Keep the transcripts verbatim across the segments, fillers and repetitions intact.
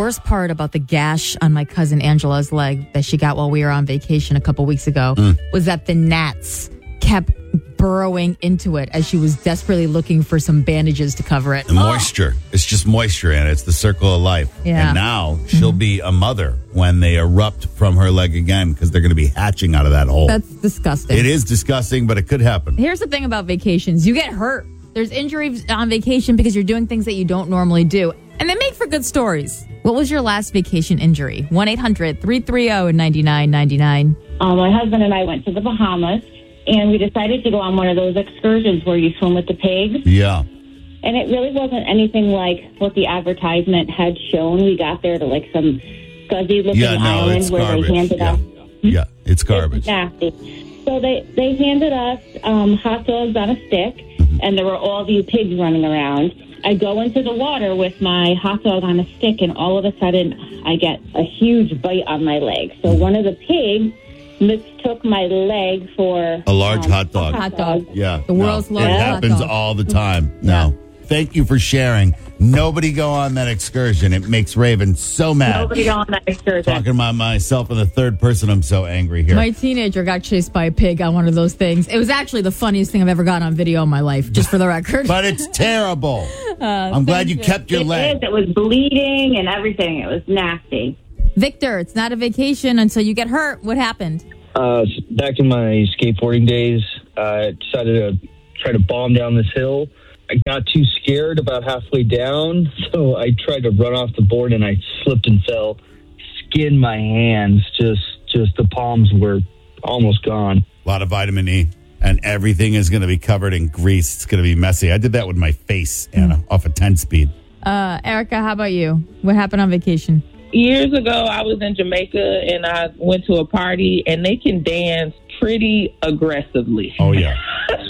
worst part about the gash on my cousin Angela's leg that she got while we were on vacation a couple weeks ago mm. was that the gnats kept burrowing into it as she was desperately looking for some bandages to cover it. The moisture. Oh. It's just moisture in it. It's the circle of life. Yeah. And now she'll mm-hmm. be a mother when they erupt from her leg again because they're going to be hatching out of that hole. That's disgusting. It is disgusting, but it could happen. Here's the thing about vacations. You get hurt. There's injuries on vacation because you're doing things that you don't normally do. And they make for good stories. What was your last vacation injury? one eight hundred three three zero nine nine nine nine. Uh, my husband and I went to the Bahamas. And we decided to go on one of those excursions where you swim with the pigs. Yeah. And it really wasn't anything like what the advertisement had shown. We got there to like some scuzzy-looking yeah, no, island it's where garbage. they handed yeah. us... Yeah, it's garbage. It's nasty. So they, they handed us um, hot dogs on a stick, mm-hmm. and there were all these pigs running around. I go into the water with my hot dog on a stick, and all of a sudden I get a huge bite on my leg. So one of the pigs mistook my leg for a large um, hot dog. Hot dog. Yeah. The world's no, largest It hot happens dog. all the time. Yeah. No. Thank you for sharing. Nobody go on that excursion. It makes Raven so mad. Nobody go on that excursion. Talking about myself in the third person, I'm so angry here. My teenager got chased by a pig on one of those things. It was actually the funniest thing I've ever gotten on video in my life, just for the record. But it's terrible. Uh, I'm glad you, you kept your it leg. Is. It was bleeding and everything. It was nasty. Victor, it's not a vacation until you get hurt. What happened? Uh, back in my skateboarding days, I decided to try to bomb down this hill. I got too scared about halfway down, so I tried to run off the board and I slipped and fell. Skinned my hands, just just the palms were almost gone. A lot of vitamin E, and everything is going to be covered in grease. It's going to be messy. I did that with my face, Anna, mm. off a ten speed. Uh, Erica, how about you? What happened on vacation? Years ago, I was in Jamaica, and I went to a party, and they can dance pretty aggressively. Oh, yeah.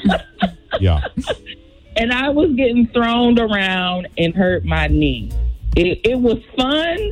yeah. And I was getting thrown around and hurt my knee. It, it was fun,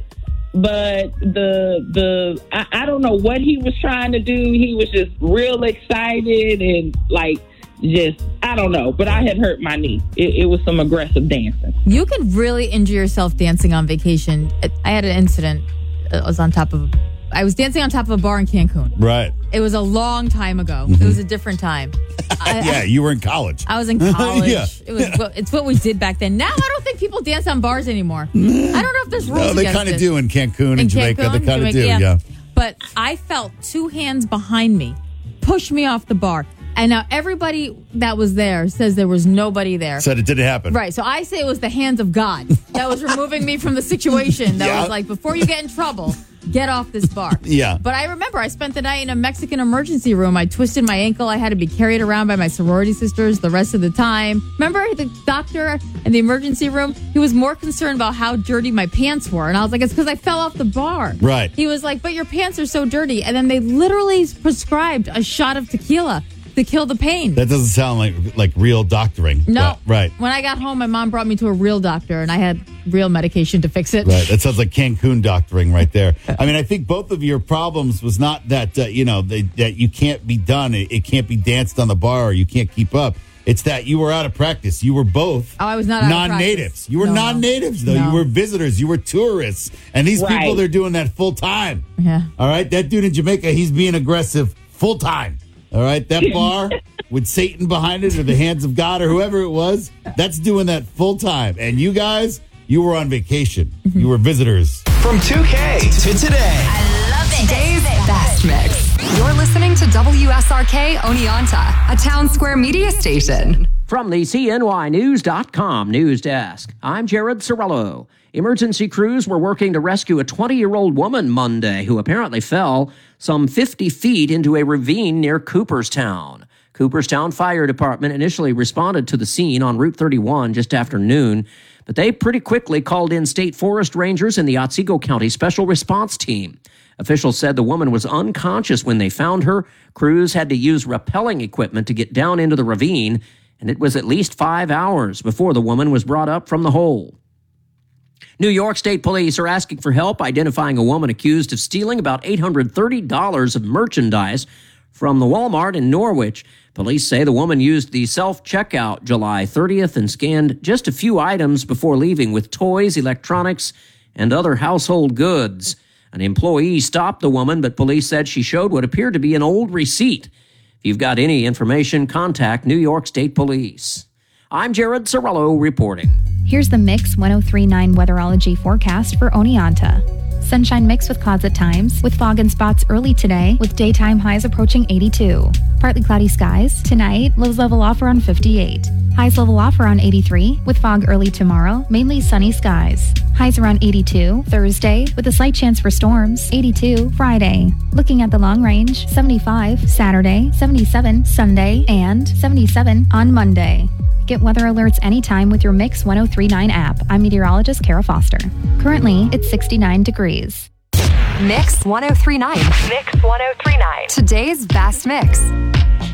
but the the I, I don't know what he was trying to do. He was just real excited and like just, I don't know, but I had hurt my knee. It, it was some aggressive dancing. You can really injure yourself dancing on vacation. I had an incident. I was on top of, I was dancing on top of a bar in Cancun. Right. It was a long time ago. Mm-hmm. It was a different time. I, yeah, you were in college. I was in college. yeah. It was. It's what we did back then. Now I don't think people dance on bars anymore. I don't know if there's rules. No, they kind of do in Cancun and in Jamaica. Cancun, they kind of do, yeah. yeah. But I felt two hands behind me push me off the bar. And now everybody that was there says there was nobody there. Said it didn't happen. Right. So I say it was the hands of God that was removing me from the situation. That yeah. was like, before you get in trouble, get off this bar. Yeah. But I remember I spent the night in a Mexican emergency room. I twisted my ankle. I had to be carried around by my sorority sisters the rest of the time. Remember the doctor in the emergency room? He was more concerned about how dirty my pants were. And I was like, it's because I fell off the bar. Right. He was like, but your pants are so dirty. And then they literally prescribed a shot of tequila to kill the pain. That doesn't sound like like real doctoring. No. But, right. When I got home, my mom brought me to a real doctor, and I had real medication to fix it. Right. That sounds like Cancun doctoring right there. I mean, I think both of your problems was not that, uh, you know, they, that you can't be done. It, it can't be danced on the bar or you can't keep up. It's that you were out of practice. You were both oh, I was not out non-natives. Of you were no, non-natives, though. no. You were visitors. You were tourists. And these right. people, they're doing that full time. Yeah. All right? That dude in Jamaica, he's being aggressive full time. All right? That bar with Satan behind it or the hands of God or whoever it was, that's doing that full time. And you guys, you were on vacation. Mm-hmm. You were visitors. From two K to today. I love it. Today's best mix. You're listening to W S R K Oneonta, a Town Square media station. From the C N Y News dot com news desk, I'm Jared Sorello. Emergency crews were working to rescue a twenty-year-old woman Monday who apparently fell some fifty feet into a ravine near Cooperstown. Cooperstown Fire Department initially responded to the scene on Route thirty-one just after noon, but they pretty quickly called in state forest rangers and the Otsego County Special Response Team. Officials said the woman was unconscious when they found her. Crews had to use rappelling equipment to get down into the ravine, and it was at least five hours before the woman was brought up from the hole. New York State Police are asking for help identifying a woman accused of stealing about eight hundred thirty dollars of merchandise from the Walmart in Norwich. Police say the woman used the self-checkout July thirtieth and scanned just a few items before leaving with toys, electronics, and other household goods. An employee stopped the woman, but police said she showed what appeared to be an old receipt. If you've got any information, contact New York State Police. I'm Jared Sorello reporting. Here's the Mix one oh three point nine weatherology forecast for Oneonta. Sunshine mixed with clouds at times, with fog and spots early today, with daytime highs approaching eighty-two. Partly cloudy skies. Tonight, lows level off around fifty-eight. Highs level off around eighty-three, with fog early tomorrow, mainly sunny skies. Highs around eighty-two. Thursday, with a slight chance for storms. eighty-two. Friday. Looking at the long range, seventy-five. Saturday, seventy-seven. Sunday, and seventy-seven on Monday. Get weather alerts anytime with your Mix one oh three point nine app. I'm meteorologist Kara Foster. Currently, it's sixty-nine degrees. Mix one oh three point nine. Mix one oh three point nine. Today's best mix.